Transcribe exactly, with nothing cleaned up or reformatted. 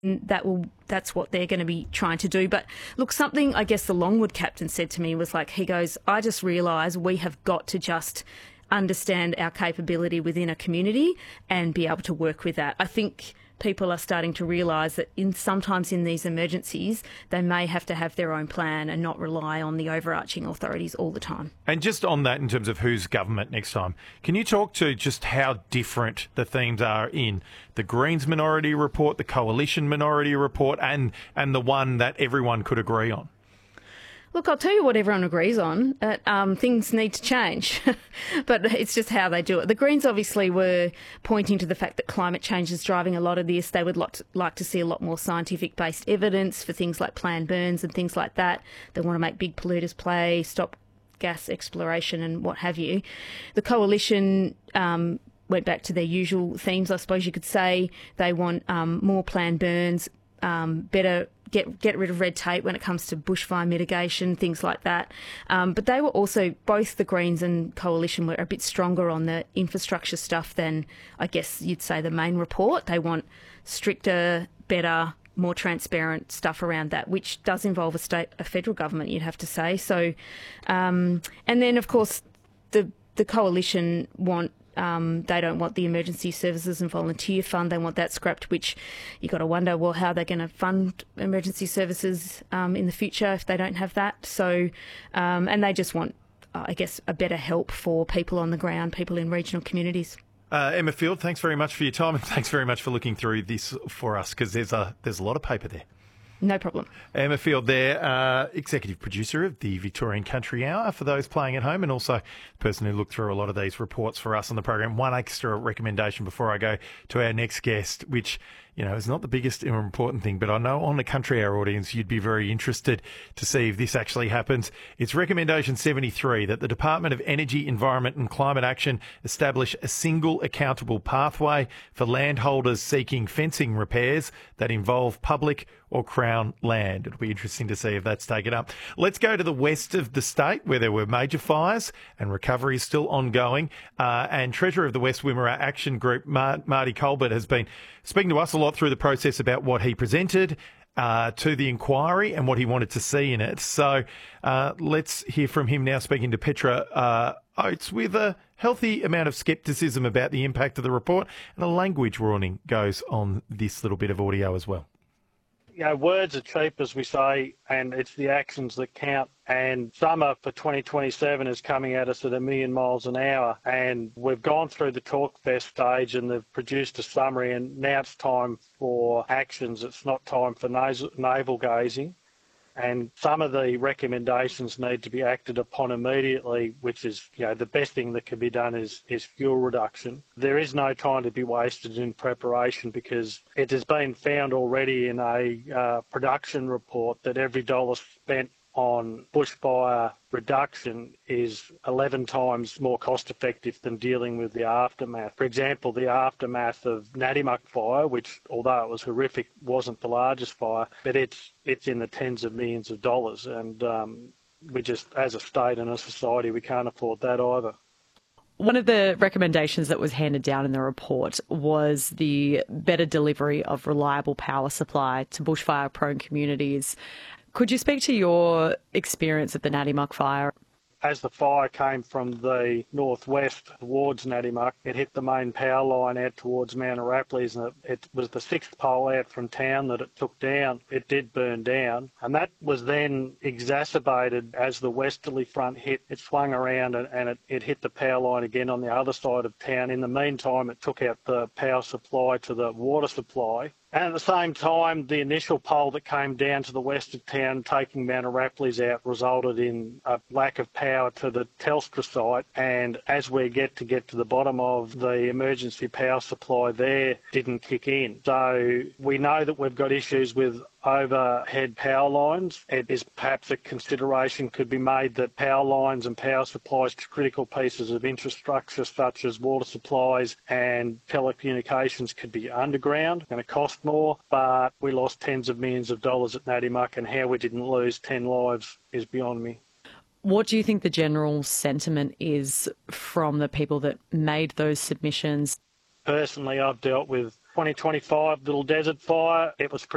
that will that's what they're going to be trying to do. But look, something I guess the Longwood captain said to me was like, he goes, I just realise we have got to just understand our capability within a community and be able to work with that. I think people are starting to realise that in sometimes in these emergencies, they may have to have their own plan and not rely on the overarching authorities all the time. And just on that, in terms of who's government next time, can you talk to just how different the themes are in the Greens Minority Report, the Coalition Minority Report, and, and the one that everyone could agree on? Look, I'll tell you what everyone agrees on. Uh, um, things need to change, but it's just how they do it. The Greens obviously were pointing to the fact that climate change is driving a lot of this. They would like to, like to see a lot more scientific-based evidence for things like planned burns and things like that. They want to make big polluters play, stop gas exploration and what have you. The Coalition um, went back to their usual themes, I suppose you could say. They want um, more planned burns, um, better Get get rid of red tape when it comes to bushfire mitigation, things like that. Um, but they were also, both the Greens and Coalition were a bit stronger on the infrastructure stuff than, I guess you'd say, the main report. They want stricter, better, more transparent stuff around that, which does involve a state, a federal government, you'd have to say. So, um, and then of course, the the Coalition want. Um, they don't want the Emergency Services and Volunteer Fund. They want that scrapped, which you got to wonder, well, how they're going to fund emergency services um, in the future if they don't have that. So, um, and they just want, uh, I guess, a better help for people on the ground, people in regional communities. Uh, Emma Field, thanks very much for your time, and thanks very much for looking through this for us, because there's a there's a lot of paper there. No problem. Emma Field there, uh, executive producer of the Victorian Country Hour for those playing at home, and also the person who looked through a lot of these reports for us on the program. One extra recommendation before I go to our next guest, which, you know, is not the biggest or important thing, but I know on the Country Hour audience you'd be very interested to see if this actually happens. It's recommendation seventy-three, that the Department of Energy, Environment and Climate Action establish a single accountable pathway for landholders seeking fencing repairs that involve public or Crown land. It'll be interesting to see if that's taken up. Let's go to the west of the state, where there were major fires and recovery is still ongoing. Uh, and Treasurer of the West Wimmera Action Group, Mar- Marty Colbert, has been speaking to us a lot through the process about what he presented uh, to the inquiry and what he wanted to see in it. So uh, let's hear from him now, speaking to Petra uh, Oates, with a healthy amount of scepticism about the impact of the report, and a language warning goes on this little bit of audio as well. You know, words are cheap, as we say, and it's the actions that count. And summer for twenty twenty-seven is coming at us at a million miles an hour. And we've gone through the talk fest stage and they've produced a summary, and now it's time for actions. It's not time for navel gazing. And some of the recommendations need to be acted upon immediately, which is, you know, the best thing that can be done is, is fuel reduction. There is no time to be wasted in preparation, because it has been found already in a uh, production report that every dollar spent on bushfire reduction is eleven times more cost effective than dealing with the aftermath. For example, the aftermath of Nadimuck fire, which, although it was horrific, wasn't the largest fire, but it's it's in the tens of millions of dollars, and um, we just, as a state and a society, we can't afford that either. One of the recommendations that was handed down in the report was the better delivery of reliable power supply to bushfire-prone communities. Could you speak to your experience of the Nadimuck fire? As the fire came from the northwest towards Nadimuck, it hit the main power line out towards Mount Arapiles, and it, it was the sixth pole out from town that it took down. It did burn down, and that was then exacerbated as the westerly front hit. It swung around and, and it, it hit the power line again on the other side of town. In the meantime, it took out the power supply to the water supply. And at the same time, the initial pole that came down to the west of town, taking Mount Arapiles out, resulted in a lack of power to the Telstra site. And as we get to get to the bottom of the emergency power supply there, didn't kick in. So we know that we've got issues with overhead power lines. It is perhaps a consideration could be made that power lines and power supplies to critical pieces of infrastructure such as water supplies and telecommunications could be underground, going to cost more, but we lost tens of millions of dollars at Nadimuck, and how we didn't lose ten lives is beyond me. What do you think the general sentiment is from the people that made those submissions? Personally, I've dealt with twenty twenty-five Little Desert Fire. It was